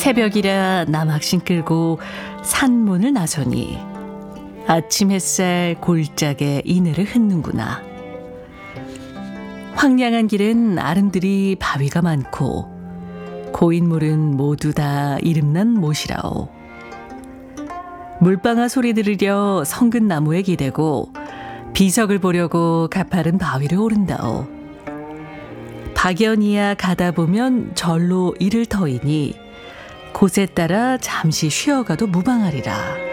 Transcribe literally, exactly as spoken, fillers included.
새벽이라 남학신 끌고 산문을 나서니 아침 햇살 골짜기에 이내를 흩는구나. 황량한 길엔 아름드리 바위가 많고 고인물은 모두 다 이름난 못이라오. 물방아 소리 들으려 성근 나무에 기대고 비석을 보려고 가파른 바위를 오른다오. 박연이야 가다 보면 절로 이를 터이니 곳에 따라 잠시 쉬어가도 무방하리라.